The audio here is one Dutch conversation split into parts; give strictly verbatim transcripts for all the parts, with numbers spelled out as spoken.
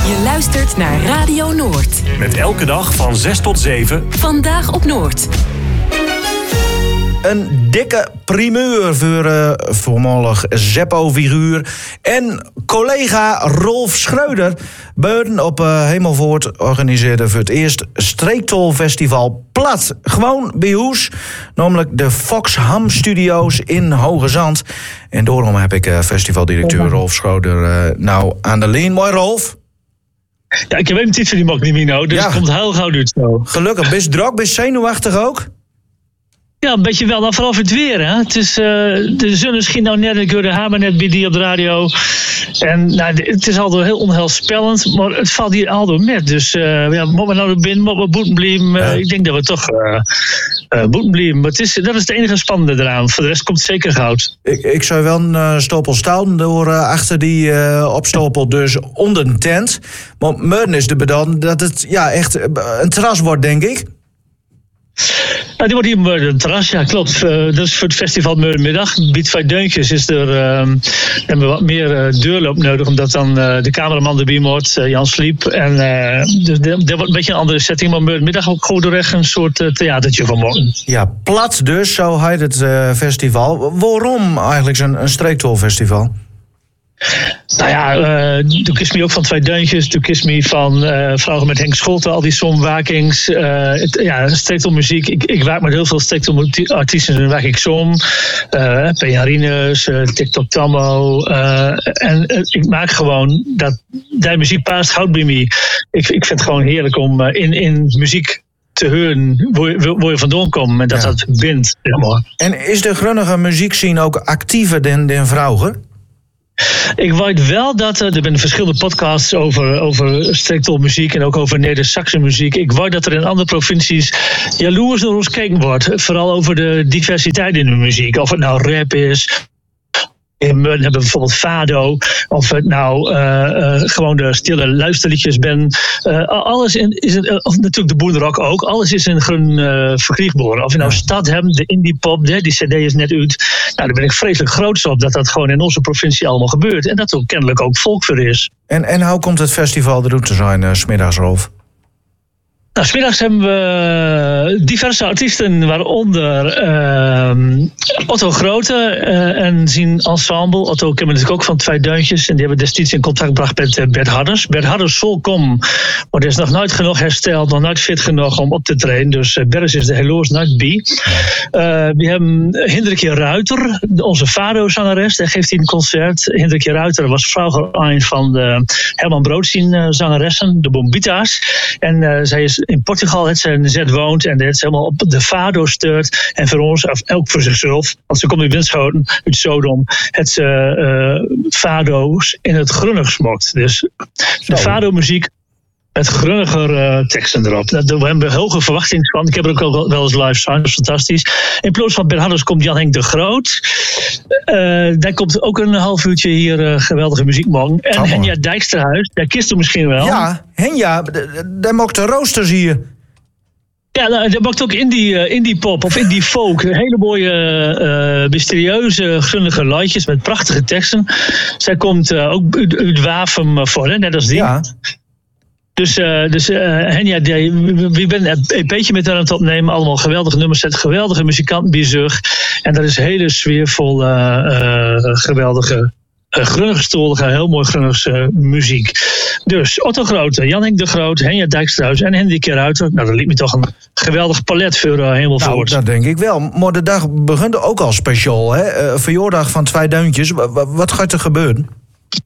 Je luistert naar Radio Noord. Met elke dag van zes tot zeven. Vandaag op Noord. Een dikke primeur voor uh, voormalig Zeppo-figuur en collega Rolf Schreuder. Beuden op uh, Hemelvoort organiseerde voor het eerst Streektolfestival plat. Gewoon bij hoes, namelijk de Foxham Studios in Hoge Zand. En daarom heb ik uh, festivaldirecteur Rolf Schreuder uh, nou aan de lijn. Mooi Rolf. Ja, ik heb even iets van die mok niet meer nou, dus ja. Het komt heel gauw uit zo. Gelukkig, best druk, best zenuwachtig ook? Ja, een beetje wel. Nou, vooral voor het weer, hè. Het is, uh, de zon schiet nou net, ik hoorde haar maar net bij die op de radio. En nou, het is altijd heel onheilspellend, maar het valt hier altijd met. Dus uh, ja, moeten we nou er binnen, moeten we boeten blijven. Uh, ja. Ik denk dat we toch uh, uh, boeten blijven. Maar het is, dat is het enige spannende eraan. Voor de rest komt het zeker goud. Ik, ik zou wel een uh, stapel staan door uh, achter die uh, opstapel, dus onder een tent. Maar morgen is de bedoeling dat het ja, echt een terras wordt, denk ik. Nou, die wordt hier een terras, ja, klopt. Uh, dat is voor het festival morgenmiddag. Biedt vijf deuntjes is er uh, hebben we wat meer uh, deurloop nodig, omdat dan uh, de cameraman erbij moet, uh, Jan Sliep. En uh, dus dat wordt een beetje een andere setting, maar morgenmiddag ook gewoon door echt een soort uh, theatertje van morgen. Ja, plat dus, zo heet het uh, festival. Waarom eigenlijk zo'n een streektolfestival? Nou ja, uh, toen kies me ook van Twee Deuntjes. Toen kies me van uh, Vrouwen met Henk Scholte, al die somwakings. Uh, het, ja, streektelmuziek. Ik, ik waak met heel veel streektelartiesten en waak ik som. Uh, Pejarines, uh, TikTok Tammo. Uh, en uh, ik maak gewoon dat die muziek paast goud bij me. Ik, ik vind het gewoon heerlijk om uh, in, in muziek te horen waar je, waar je vandaan komt en dat ja. dat bindt. Ja, en is de grunnige muziekscene ook actiever dan, dan vrouwen? Ik weet wel dat er, er zijn verschillende podcasts over, over streektolmuziek en ook over Neder-Saxe muziek. Ik weet dat er in andere provincies jaloers door ons gekeken wordt. Vooral over de diversiteit in de muziek. Of het nou rap is. We hebben bijvoorbeeld Fado, of het nou uh, uh, gewoon de stille luisterliedjes ben. Uh, alles in, is het, uh, of natuurlijk de boerderok ook. Alles is in groen uh, verkriegbaar. Of je nou Stadhem, de indie pop, de, die cd is net uit. Nou, daar ben ik vreselijk groot op dat dat gewoon in onze provincie allemaal gebeurt. En dat er kennelijk ook volk voor is. En, en hoe komt het festival eruit te zijn, uh, 's middags, Rolf? Nou, 's middags hebben we diverse artiesten, waaronder uh, Otto Grote uh, en zijn ensemble. Otto kennen we natuurlijk ook van Twee Deuntjes. En die hebben destijds in contact gebracht met uh, Bert Harders. Bert Harders zal komen, maar die is nog nooit genoeg hersteld, nog nooit fit genoeg om op te treden. Dus uh, Bert is er helaas nooit bij. Uh, we hebben Hendrikje Ruiter, onze Fado-zangeres, die geeft hij een concert. Hendrikje Ruiter was vroeger een van de Herman Brood zijn zangeressen, de Bombita's. En uh, zij is in Portugal het ze net woont en het ze helemaal op de Fado steurt. En voor ons, of ook voor zichzelf, want ze komt in Winschoten uit Sodom, het ze uh, Fado's in het grunnig smokt. Dus de Fado-muziek met grunniger uh, teksten erop. Daar hebben we hoge verwachtingen van. Ik heb er ook wel, wel eens live staan, dat is fantastisch. In plaats van Ben Harders komt Jan Henk de Groot. Uh, daar komt ook een half uurtje hier uh, geweldige muziek morgen. En oh, Henja Dijksterhuis, daar kist u misschien wel. Ja, Henja, daar mocht de roosters hier. Ja, nou, dat maakt ook indie, uh, indie pop of indie folk. Hele mooie, uh, mysterieuze, grunnige liedjes met prachtige teksten. Zij komt uh, ook uit, uit Wavum voor, hè, net als die. Ja. Dus, uh, dus uh, Henja, we zijn een beetje met haar aan het opnemen. Allemaal geweldige nummers, geweldige muzikanten bij zich. En dat is hele sfeervolle, uh, geweldige, uh, grunnige stolige, heel mooi grunnige uh, muziek. Dus Otto Grote, Jan Henk de Groot, Henja Dijksterhuis en Hendrikje Ruiter. Nou, dat liet me toch een geweldig palet voor uh, Hemelvoort. Nou, dat denk ik wel. Maar de dag begint ook al speciaal, hè? Uh, verjaardag van Twee Deuntjes. W- wat gaat er gebeuren?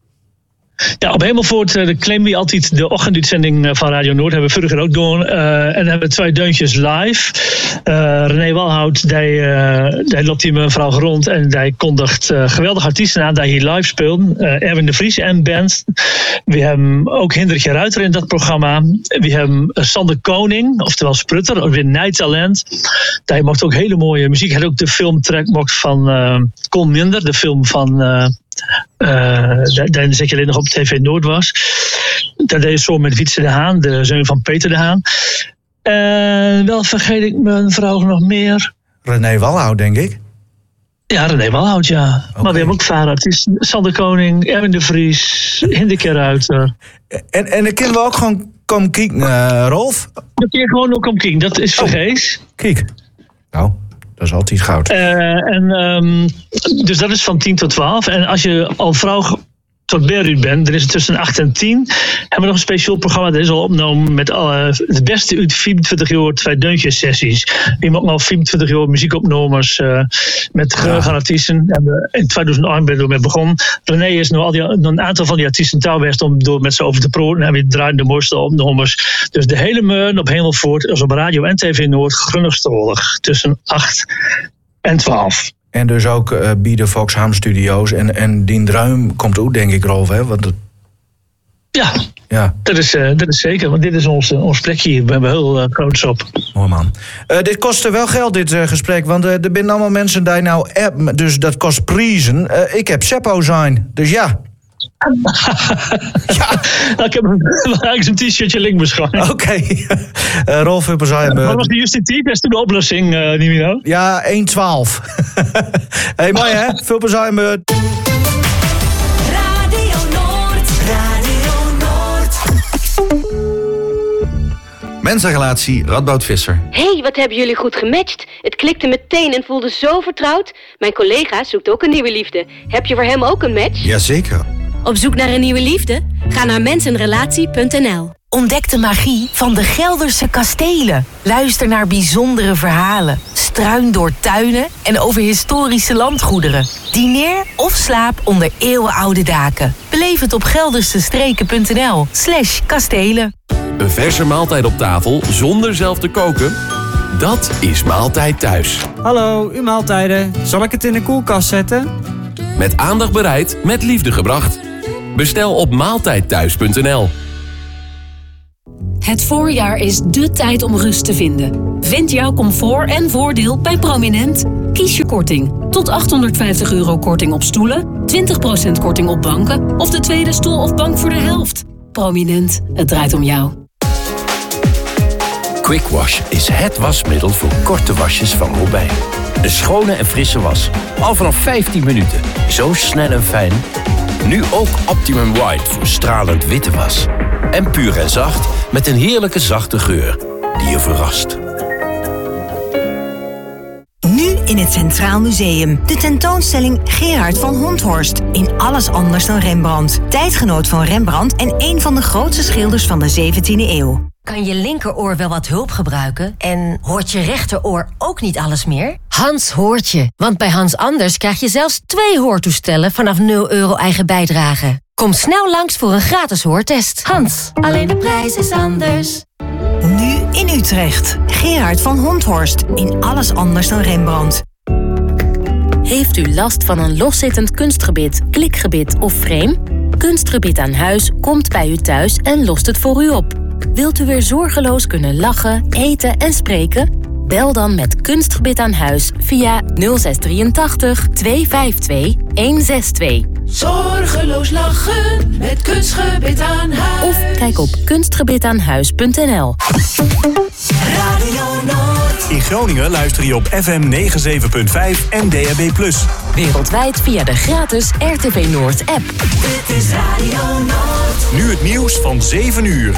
Ja, op Hemelvoort uh, claimen we altijd de ochtenduitzending van Radio Noord. Hebben we vorige ook doen. Uh, en dan hebben we Twee Deuntjes live. Uh, René Walhout, die, uh, die loopt hier mevrouw rond en die kondigt uh, geweldige artiesten aan die hier live spelen. Uh, Erwin de Vries en band. We hebben ook Hendrikje Ruiter in dat programma. We hebben uh, Sander Koning, oftewel Sprutter, weer Nijtalent. Die maakt ook hele mooie muziek. Hij had ook de filmtrack van uh, Kon Minder, de film van... Uh, Uh, dan zet je alleen nog op T V Noord was. Dat deed je zo met Wietse de Haan, de zoon van Peter de Haan. En uh, wel vergeet ik mijn vrouw nog meer. René Walhout, denk ik. Ja, René Walhout, ja. Okay. Maar we hebben ook vaarartiesten. Sander Koning, Erwin de Vries, Hindeke Ruiter. En, en dan kunnen we ook gewoon komen kijken, uh, Rolf? Dan kun je gewoon ook komen kijken. Dat is Vergees. Oh, kijk. Nou, dat is altijd goud. Uh, en, um, dus dat is van tien tot twaalf. En als je al vrouw tot Berruut bent, dan is het tussen acht en tien. Hebben we nog een speciaal programma, dat is al opgenomen met alle, het beste uit vierentwintig jaar twee deuntjes sessies. Die maken al vierentwintig jaar muziekopnomers uh, met geheugen artiesten. Hebben in tweeduizend één ben we mee begonnen. René is nog al die, een aantal van die artiesten touwwest om door met ze over te praten. En we draaien de mooiste opnomers. Dus de hele meun op Hemelvoort, als op Radio en T V Noord, grunnigstolig tussen acht en twaalf. En dus ook uh, bij de Foxham Studios. En, en die druim komt ook, denk ik, Rolf, hè? Want het... Ja, ja. Dat, is, uh, dat is zeker. Want dit is ons, ons plekje hier. We hebben heel uh, groots op. Mooi man. Uh, dit kostte wel geld, dit uh, gesprek. Want uh, er zijn allemaal mensen die nou app. Dus dat kost prijzen. Uh, ik heb Seppo zijn. Dus ja. ja. Nou, ik heb eigenlijk een t-shirtje link beschouwd. Oké. Okay. uh, Rolf Huppersheim. Wat was de justitie? Dat is toen de oplossing, uh, niet meer. Ja, één twaalf. Hey, mooi hè? Huppersheim. Uh... Radio Noord. Radio Noord. Mensenrelatie, Radboud Visser. Hey, wat hebben jullie goed gematcht. Het klikte meteen en voelde zo vertrouwd. Mijn collega zoekt ook een nieuwe liefde. Heb je voor hem ook een match? Jazeker. Op zoek naar een nieuwe liefde? Ga naar mensenrelatie punt n l. Ontdek de magie van de Gelderse kastelen. Luister naar bijzondere verhalen. Struin door tuinen en over historische landgoederen. Dineer of slaap onder eeuwenoude daken. Beleef het op geldersestreken punt n l slash kastelen. Een verse maaltijd op tafel zonder zelf te koken? Dat is Maaltijd Thuis. Hallo, uw maaltijden. Zal ik het in de koelkast zetten? Met aandacht bereid, met liefde gebracht. Bestel op maaltijd thuis punt n l. Het voorjaar is dé tijd om rust te vinden. Vind jouw comfort en voordeel bij Prominent. Kies je korting. Tot achthonderdvijftig euro korting op stoelen, twintig procent korting op banken of de tweede stoel of bank voor de helft. Prominent, het draait om jou. Quick Wash is het wasmiddel voor korte wasjes van Robijn. Een schone en frisse was. Al vanaf vijftien minuten. Zo snel en fijn. Nu ook Optimum White voor stralend witte was. En puur en zacht met een heerlijke zachte geur die je verrast. Nu in het Centraal Museum. De tentoonstelling Gerard van Honthorst. In alles anders dan Rembrandt. Tijdgenoot van Rembrandt en een van de grootste schilders van de zeventiende eeuw. Kan je linkeroor wel wat hulp gebruiken? En hoort je rechteroor ook niet alles meer? Hans hoort je. Want bij Hans Anders krijg je zelfs twee hoortoestellen vanaf nul euro eigen bijdrage. Kom snel langs voor een gratis hoortest. Hans, alleen de prijs is anders. Nu in Utrecht. Gerard van Honthorst. In alles anders dan Rembrandt. Heeft u last van een loszittend kunstgebit, klikgebit of frame? Kunstgebit aan huis komt bij u thuis en lost het voor u op. Wilt u weer zorgeloos kunnen lachen, eten en spreken? Bel dan met Kunstgebit aan huis via nul zes drieëntachtig, tweehonderdvijfentwintig, honderdzesentwintig. Zorgeloos lachen met Kunstgebit aan huis. Of kijk op kunstgebitaanhuis punt n l. Radio Noord. In Groningen luister je op F M negenenzeventig punt vijf en D A B plus. Wereldwijd via de gratis R T V Noord app. Dit is Radio Noord. Nu het nieuws van zeven uur.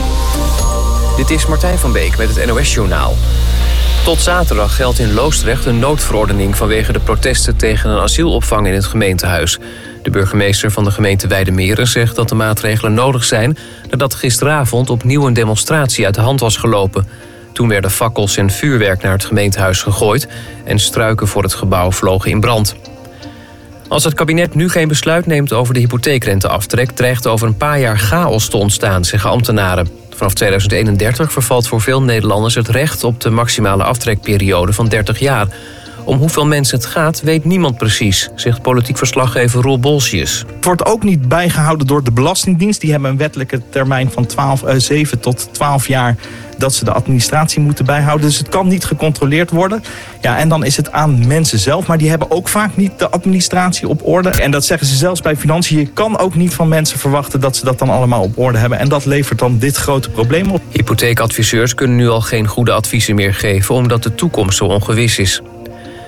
Dit is Martijn van Beek met het N O S-journaal. Tot zaterdag geldt in Loosdrecht een noodverordening vanwege de protesten tegen een asielopvang in het gemeentehuis. De burgemeester van de gemeente Weidemeren zegt dat de maatregelen nodig zijn nadat gisteravond opnieuw een demonstratie uit de hand was gelopen. Toen werden fakkels en vuurwerk naar het gemeentehuis gegooid en struiken voor het gebouw vlogen in brand. Als het kabinet nu geen besluit neemt over de hypotheekrenteaftrek, dreigt over een paar jaar chaos te ontstaan, zeggen ambtenaren. Vanaf tweeduizend eenendertig vervalt voor veel Nederlanders het recht op de maximale aftrekperiode van dertig jaar. Om hoeveel mensen het gaat, weet niemand precies, zegt politiek verslaggever Roel Bolsius. Het wordt ook niet bijgehouden door de Belastingdienst. Die hebben een wettelijke termijn van twaalf, uh, zeven tot twaalf jaar dat ze de administratie moeten bijhouden. Dus het kan niet gecontroleerd worden. Ja, en dan is het aan mensen zelf. Maar die hebben ook vaak niet de administratie op orde. En dat zeggen ze zelfs bij financiën. Je kan ook niet van mensen verwachten dat ze dat dan allemaal op orde hebben. En dat levert dan dit grote probleem op. Hypotheekadviseurs kunnen nu al geen goede adviezen meer geven omdat de toekomst zo ongewis is.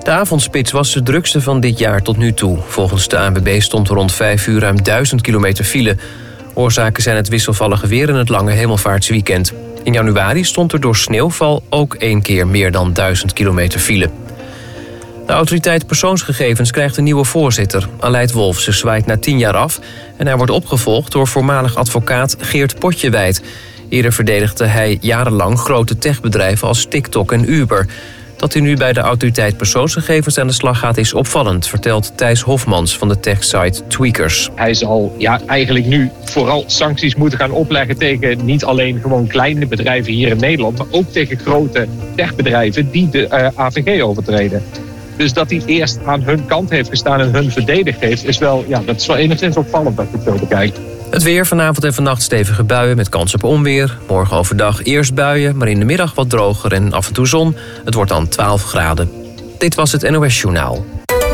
De avondspits was de drukste van dit jaar tot nu toe. Volgens de A N W B stond er rond vijf uur ruim duizend kilometer file. Oorzaken zijn het wisselvallige weer en het lange hemelvaartsweekend. In januari stond er door sneeuwval ook één keer meer dan duizend kilometer file. De autoriteit persoonsgegevens krijgt een nieuwe voorzitter. Aleid Wolfsen zwaait na tien jaar af en hij wordt opgevolgd door voormalig advocaat Geert Potjewijd. Eerder verdedigde hij jarenlang grote techbedrijven als TikTok en Uber. Dat hij nu bij de autoriteit persoonsgegevens aan de slag gaat is opvallend, vertelt Thijs Hofmans van de techsite Tweakers. Hij zal ja, eigenlijk nu vooral sancties moeten gaan opleggen tegen niet alleen gewoon kleine bedrijven hier in Nederland, maar ook tegen grote techbedrijven die de uh, A V G overtreden. Dus dat hij eerst aan hun kant heeft gestaan en hun verdedigd heeft, is wel, ja, dat is wel enigszins opvallend dat ik zo bekijk. Het weer vanavond en vannacht stevige buien met kans op onweer. Morgen overdag eerst buien, maar in de middag wat droger en af en toe zon. Het wordt dan twaalf graden. Dit was het N O S Journaal.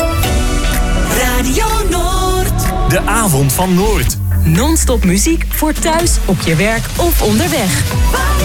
Radio Noord. De avond van Noord. Non-stop muziek voor thuis, op je werk of onderweg.